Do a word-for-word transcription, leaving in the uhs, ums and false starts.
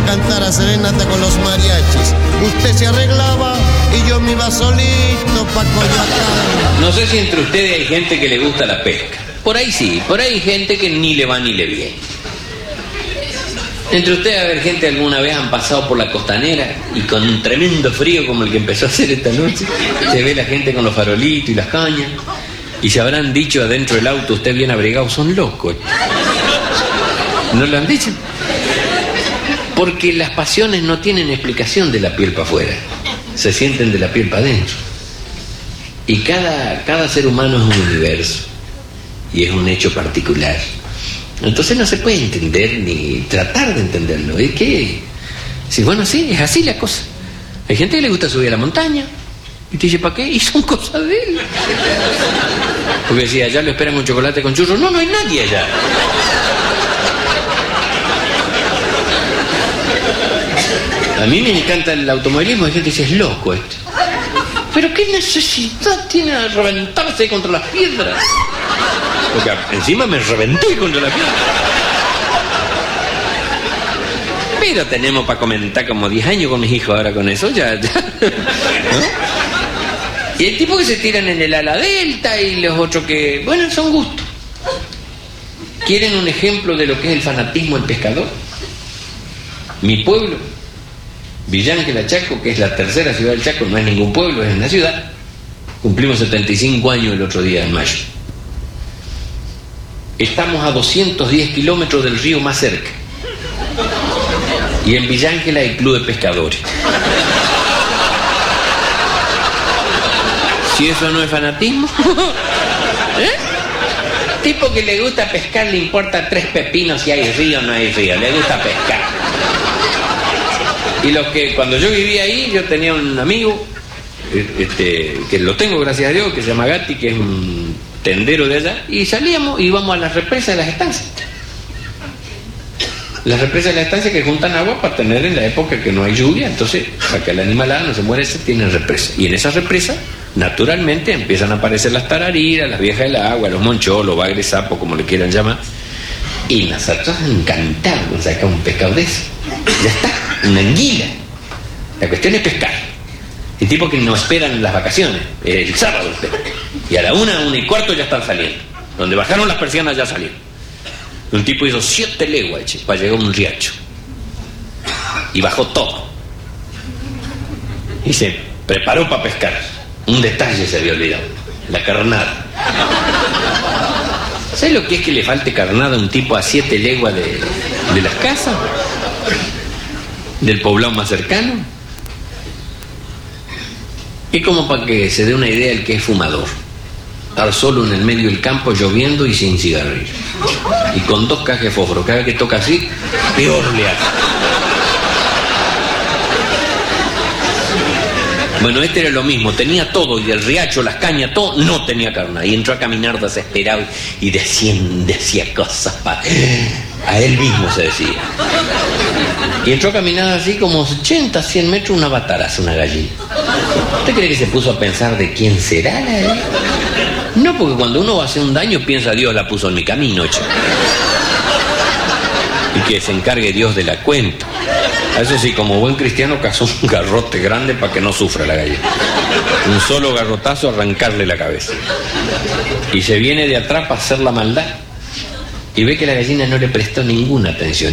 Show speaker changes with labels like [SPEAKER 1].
[SPEAKER 1] cantar a serenata con los mariachis. Usted se arreglaba y yo me iba solito pa' Coyoacán.
[SPEAKER 2] No sé si entre ustedes hay gente que le gusta la pesca. Por ahí sí, por ahí hay gente que ni le va ni le viene. Entre ustedes, a ver, gente alguna vez han pasado por la costanera y con un tremendo frío como el que empezó a hacer esta noche, se ve la gente con los farolitos y las cañas, y se habrán dicho adentro del auto, usted bien abrigado, son locos. ¿No lo han dicho? Porque las pasiones no tienen explicación de la piel para afuera, se sienten de la piel para adentro. Y cada, cada ser humano es un universo, y es un hecho particular. Entonces no se puede entender ni tratar de entenderlo. Es que, sí, bueno, sí, es así la cosa. Hay gente que le gusta subir a la montaña y te dice, ¿para qué? Y son cosas de él. Porque si allá lo esperan un chocolate con churros, no, no hay nadie allá. A mí me encanta el automovilismo. Hay gente que dice, es loco esto. Pero qué necesidad tiene de reventarse contra las piedras. Porque encima me reventé contra la piedra. Pero tenemos para comentar como diez años con mis hijos ahora con eso, ya, ya. ¿No? Y el tipo que se tiran en el ala delta y los otros que, bueno, son gustos. ¿Quieren un ejemplo de lo que es el fanatismo del pescador? Mi pueblo, Villángela, Chaco, que es la tercera ciudad del Chaco, no es ningún pueblo, es una ciudad. Cumplimos setenta y cinco años el otro día, en mayo. Estamos a doscientos diez kilómetros del río más cerca. Y en Villángela hay club de pescadores. Si eso no es fanatismo. ¿Eh? Tipo que le gusta pescar, le importa tres pepinos si hay río o no hay río. Le gusta pescar. Y los que, cuando yo vivía ahí, yo tenía un amigo, este, que lo tengo gracias a Dios, que se llama Gatti, que es un tendero de allá, y salíamos y íbamos a las represas de las estancias. Las represas de las estancias que juntan agua para tener en la época que no hay lluvia, entonces para que el animalada no se muera, se tienen represas. Y en esas represas, naturalmente, empiezan a aparecer las tarariras, las viejas del agua, los moncholos, bagres, sapos, como le quieran llamar. Y nosotros encantados con sacar un pescado de eso. Ya está, una anguila. La cuestión es pescar. El tipo que no esperan las vacaciones, el sábado espera. Y a la una, una y cuarto ya están saliendo. Donde bajaron las persianas ya salieron. Un tipo hizo siete leguas che, para llegar a un riacho. Y bajó todo. Y se preparó para pescar. Un detalle se había olvidado. La carnada. ¿Sabes lo que es que le falte carnada a un tipo a siete leguas de, de las casas? Del poblado más cercano. Es como para que se dé una idea del que es fumador. Estar solo en el medio del campo, lloviendo y sin cigarrillo. Y con dos cajas de fósforo. Cada vez que toca así, peor le hace. Bueno, este era lo mismo. Tenía todo, y el riacho, las cañas, todo. No tenía carne. Y entró a caminar desesperado y decía, decía cosas para... A él mismo se decía. Y entró a caminar así como ochenta, cien metros, una bataraza, una gallina. ¿Usted cree que se puso a pensar de quién será la gallina? No, porque cuando uno va a hacer un daño piensa, Dios la puso en mi camino, che. Y que se encargue Dios de la cuenta. Eso sí, como buen cristiano cazó un garrote grande para que no sufra la gallina. Un solo garrotazo, arrancarle la cabeza. Y se viene de atrás para hacer la maldad. Y ve que la gallina no le prestó ninguna atención.